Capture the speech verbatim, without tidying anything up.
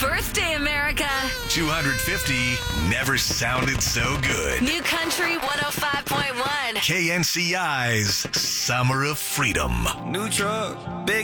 birthday, America. two hundred fifty never sounded so good. New Country one oh five point one. K N C I's Summer of Freedom. New truck, big